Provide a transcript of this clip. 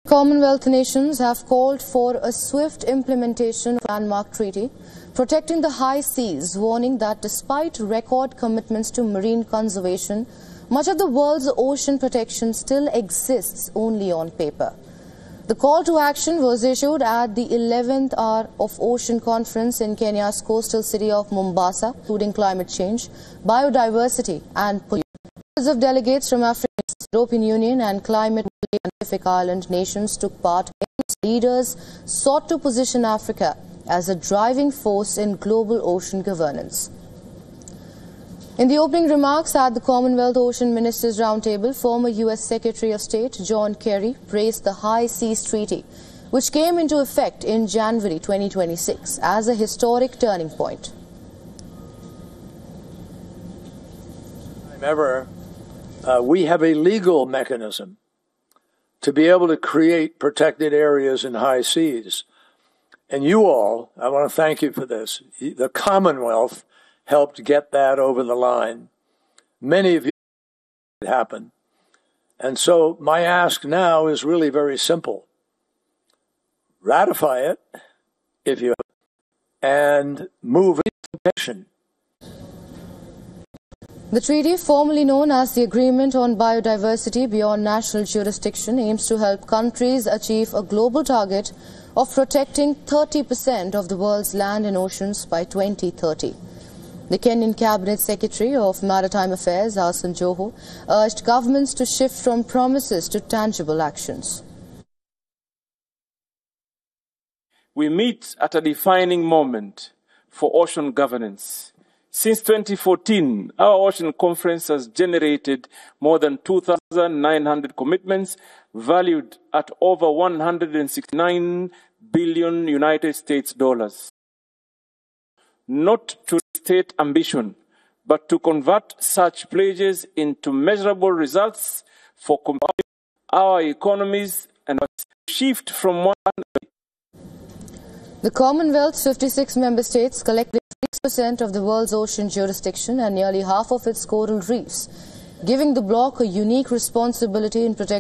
Commonwealth nations have called for a swift implementation of the landmark treaty protecting the high seas, warning that despite record commitments to marine conservation, much of the world's ocean protection still exists only on paper. The call to action was issued at the 11th Hour of Ocean Conference in Kenya's coastal city of Mombasa, including climate change, biodiversity and pollution. Hundreds of delegates from Africa, European Union and climate and Pacific Island nations took part. Leaders sought to position Africa as a driving force in global ocean governance. In the opening remarks at the Commonwealth Ocean Ministers Roundtable, former U.S. Secretary of State John Kerry praised the High Seas Treaty, which came into effect in January 2026, as a historic turning point. We have a legal mechanism to be able to create protected areas in high seas. And you all, I want to thank you for this. The Commonwealth helped get that over the line. Many of you made it happen. And so my ask now is really very simple. Ratify it, if you and move it to petition. The treaty, formerly known as the Agreement on Biodiversity Beyond National Jurisdiction, aims to help countries achieve a global target of protecting 30% of the world's land and oceans by 2030. The Kenyan Cabinet Secretary of Maritime Affairs, Hassan Joho, urged governments to shift from promises to tangible actions. We meet at a defining moment for ocean governance. Since 2014, our Ocean Conference has generated more than 2,900 commitments valued at over 169 billion United States dollars. Not to state ambition, but to convert such pledges into measurable results for our economies and shift from one. The Commonwealth's 56 member states collected 6% of the world's ocean jurisdiction and nearly half of its coral reefs, giving the bloc a unique responsibility in protecting